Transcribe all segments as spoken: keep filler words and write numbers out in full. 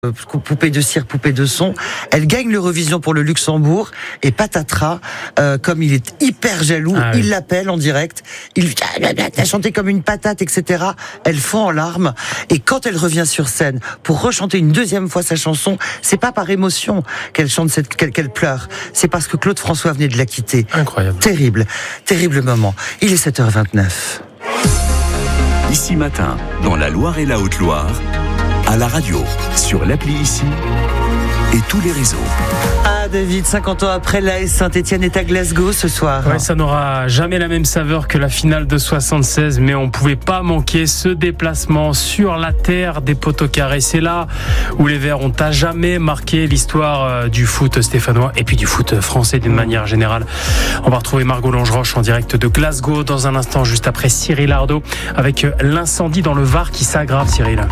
Poupée de cire, poupée de son. Elle gagne l'Eurovision pour le Luxembourg et patatras, euh, comme il est hyper jaloux, ah oui. il l'appelle en direct. Il a chanté comme une patate, et cetera. Elle fond en larmes et quand elle revient sur scène pour rechanter une deuxième fois sa chanson, c'est pas par émotion qu'elle chante cette, qu'elle, qu'elle pleure. C'est parce que Claude François venait de la quitter. Incroyable. Terrible, terrible moment. Il est sept heures vingt-neuf. Ici matin, dans la Loire et la Haute-Loire, à la radio, sur l'appli Ici et tous les réseaux. Ah David, cinquante ans après, l'A S Saint-Etienne est à Glasgow ce soir. Ouais, ça n'aura jamais la même saveur que la finale de soixante-seize, mais on ne pouvait pas manquer ce déplacement sur la terre des poteaux carrés. C'est là où les Verts ont à jamais marqué l'histoire du foot stéphanois et puis du foot français d'une manière générale. On va retrouver Margot Longeroche en direct de Glasgow dans un instant, juste après Cyril Ardo, avec l'incendie dans le Var qui s'aggrave, Cyril.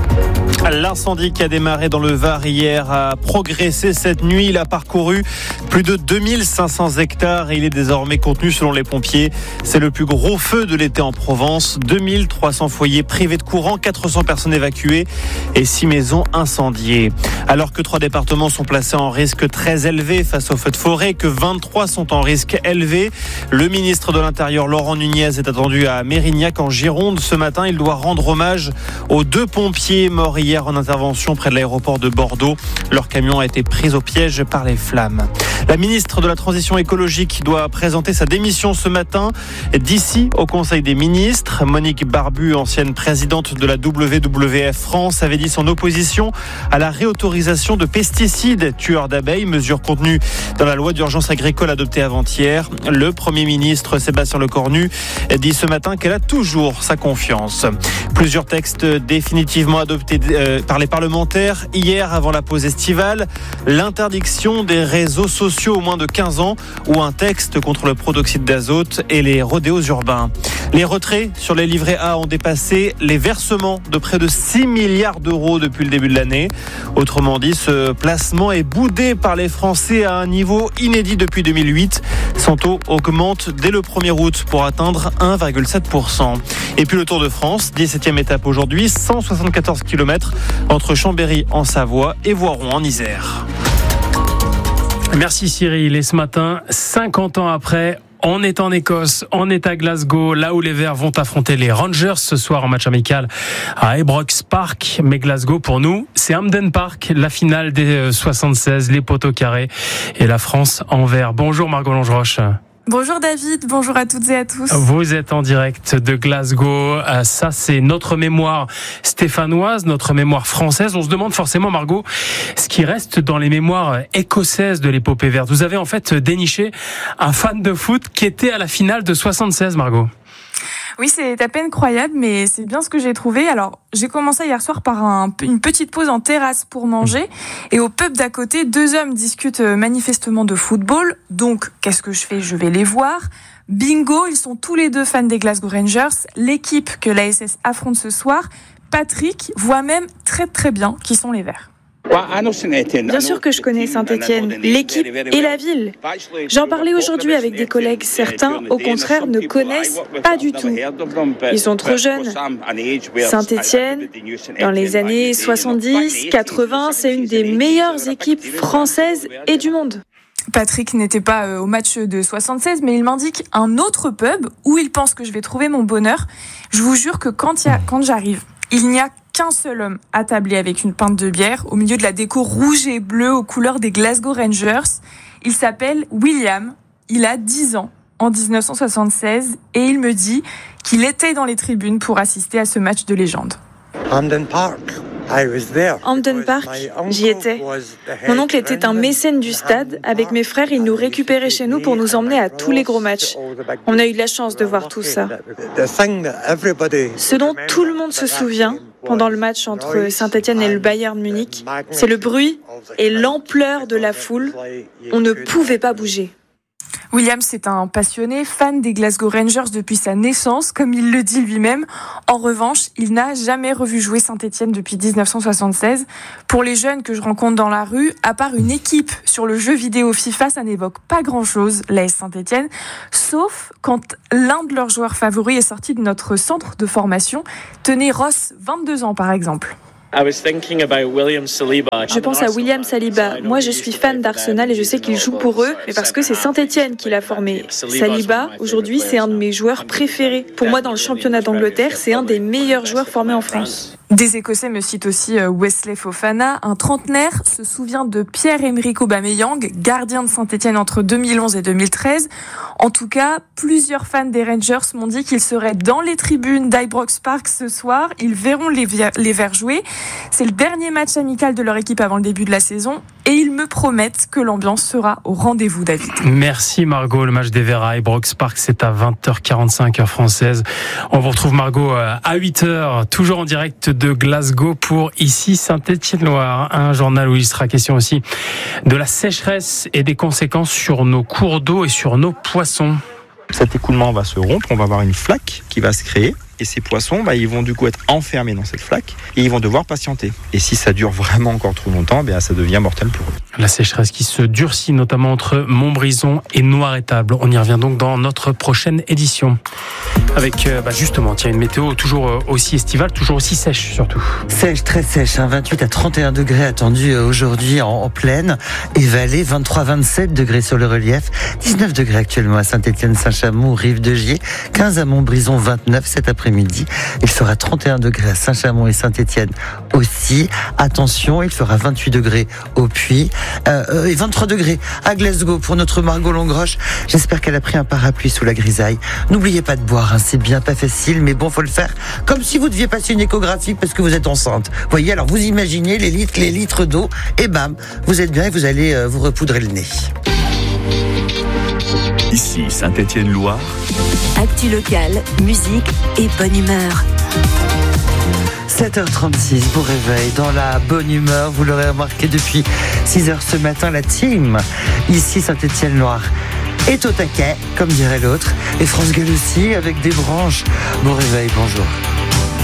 L'incendie qui a démarré dans le Var hier a progressé cette nuit. Il a parcouru plus de deux mille cinq cents hectares et il est désormais contenu selon les pompiers. C'est le plus gros feu de l'été en Provence. deux mille trois cents foyers privés de courant, quatre cents personnes évacuées et six maisons incendiées. Alors que trois départements sont placés en risque très élevé face aux feux de forêt, que vingt-trois sont en risque élevé, le ministre de l'Intérieur Laurent Nunez est attendu à Mérignac en Gironde. Ce matin, il doit rendre hommage aux deux pompiers morts hier en intervention près de l'aéroport de Bordeaux. Leur camion a été pris au piège par les flammes. La ministre de la Transition écologique doit présenter sa démission ce matin d'ici au Conseil des ministres. Monique Barbu, ancienne présidente de la W W F France, avait dit son opposition à la réautorisation de pesticides tueurs d'abeilles, mesure contenue dans la loi d'urgence agricole adoptée avant-hier. Le Premier ministre Sébastien Lecornu dit ce matin qu'elle a toujours sa confiance. Plusieurs textes définitivement adoptés par les parlementaires hier avant la pause estivale. L'interdiction des réseaux sociaux au moins de quinze ans ou un texte contre le protoxyde d'azote et les rodéos urbains. Les retraits sur les livrets A ont dépassé les versements de près de six milliards d'euros depuis le début de l'année. Autrement dit, ce placement est boudé par les Français à un niveau inédit depuis deux mille huit. Son taux augmente dès le premier août pour atteindre un virgule sept pour cent. Et puis le Tour de France, dix-septième étape aujourd'hui, cent soixante-quatorze kilomètres entre Chambéry en Savoie et Voiron en Isère. Merci Cyril. Et ce matin, cinquante ans après, on est en Écosse, on est à Glasgow, là où les Verts vont affronter les Rangers ce soir en match amical à Ibrox Park. Mais Glasgow, pour nous, c'est Hampden Park, la finale des soixante-seize, les poteaux carrés et la France en vert. Bonjour Margot Longeroche. Bonjour David, bonjour à toutes et à tous. Vous êtes en direct de Glasgow. Ça, c'est notre mémoire stéphanoise, notre mémoire française. On se demande forcément, Margot, ce qui reste dans les mémoires écossaises de l'épopée verte. Vous avez en fait déniché un fan de foot qui était à la finale de soixante-seize, Margot. Oui, c'est à peine croyable, mais c'est bien ce que j'ai trouvé. Alors, j'ai commencé hier soir par un, une petite pause en terrasse pour manger. Et au pub d'à côté, deux hommes discutent manifestement de football. Donc, qu'est-ce que je fais ? Je vais les voir. Bingo, ils sont tous les deux fans des Glasgow Rangers. L'équipe que l'A S S affronte ce soir, Patrick voit même très très bien qui sont les Verts. Bien sûr que je connais Saint-Etienne, l'équipe et la ville. J'en parlais aujourd'hui avec des collègues. Certains, au contraire, ne connaissent pas du tout. Ils sont trop jeunes. Saint-Etienne, dans les années soixante-dix, quatre-vingts, c'est une des meilleures équipes françaises et du monde. Patrick n'était pas au match de soixante-seize, mais il m'indique un autre pub où il pense que je vais trouver mon bonheur. Je vous jure que quand, y a, quand j'arrive, il n'y a qu'un seul homme attablé avec une pinte de bière au milieu de la déco rouge et bleue aux couleurs des Glasgow Rangers. Il s'appelle William, il a dix ans en dix-neuf cent soixante-seize et il me dit qu'il était dans les tribunes pour assister à ce match de légende. Hampden Park. Hampden Park, j'y étais. Mon oncle était un mécène du stade. Avec mes frères, il nous récupérait chez nous pour nous emmener à tous les gros matchs. On a eu de la chance de voir tout ça. Ce dont tout le monde se souvient pendant le match entre Saint-Etienne et le Bayern Munich, c'est le bruit et l'ampleur de la foule. On ne pouvait pas bouger. William, c'est un passionné, fan des Glasgow Rangers depuis sa naissance, comme il le dit lui-même. En revanche, il n'a jamais revu jouer Saint-Etienne depuis dix-neuf cent soixante-seize. Pour les jeunes que je rencontre dans la rue, à part une équipe sur le jeu vidéo FIFA, ça n'évoque pas grand-chose, l'A S Saint-Etienne, sauf quand l'un de leurs joueurs favoris est sorti de notre centre de formation. Tenez Ross, vingt-deux ans par exemple. Je pense à William Saliba. Moi, je suis fan d'Arsenal et je sais qu'il joue pour eux, mais parce que c'est Saint-Etienne qui l'a formé. Saliba, aujourd'hui, c'est un de mes joueurs préférés. Pour moi, dans le championnat d'Angleterre, c'est un des meilleurs joueurs formés en France. Des Écossais me citent aussi Wesley Fofana. Un trentenaire se souvient de Pierre-Emerick Aubameyang, gardien de Saint-Etienne entre deux mille onze et deux mille treize. En tout cas, plusieurs fans des Rangers m'ont dit qu'ils seraient dans les tribunes d'Ibrox Park ce soir. Ils verront les, les Verts jouer. C'est le dernier match amical de leur équipe avant le début de la saison. Et ils me promettent que l'ambiance sera au rendez-vous, David. Merci Margot. Le match des Verts à Ibrox Park, c'est à vingt heures quarante-cinq heure française. On vous retrouve Margot à huit heures, toujours en direct de Glasgow pour Ici Saint-Etienne-Loire. Un journal où il sera question aussi de la sécheresse et des conséquences sur nos cours d'eau et sur nos poissons. Cet écoulement va se rompre, on va avoir une flaque qui va se créer. Et ces poissons, bah, ils vont du coup être enfermés dans cette flaque et ils vont devoir patienter. Et si ça dure vraiment encore trop longtemps, bah, ça devient mortel pour eux. La sécheresse qui se durcit notamment entre Montbrison et Noiretable. On y revient donc dans notre prochaine édition. Avec bah justement, tiens, une météo toujours aussi estivale, toujours aussi sèche surtout. Sèche, très sèche, hein, vingt-huit à trente et un degrés attendus aujourd'hui en, en plaine et vallée, vingt-trois à vingt-sept degrés sur le relief, dix-neuf degrés actuellement à Saint-Étienne-Saint-Chamond, Rive de Gier, quinze à Montbrison, vingt-neuf cet après-midi. Il fera trente et un degrés à Saint-Chamond et Saint-Étienne aussi. Attention, il fera vingt-huit degrés au Puy euh, et vingt-trois degrés à Glasgow pour notre Margot Longroche. J'espère qu'elle a pris un parapluie sous la grisaille. N'oubliez pas de boire, hein, c'est bien pas facile, mais bon, faut le faire comme si vous deviez passer une échographie parce que vous êtes enceinte. Vous voyez, alors vous imaginez les litres, les litres d'eau, et bam, vous êtes bien et vous allez euh, vous repoudrer le nez. Ici Saint-Etienne-Loire. Actu locale, musique et bonne humeur. sept heures trente-six, beau réveil, dans la bonne humeur, vous l'aurez remarqué depuis six heures ce matin, la team, ici Saint-Etienne-Loire, est au taquet, comme dirait l'autre, et France Gall aussi, avec des branches. Beau réveil, bonjour.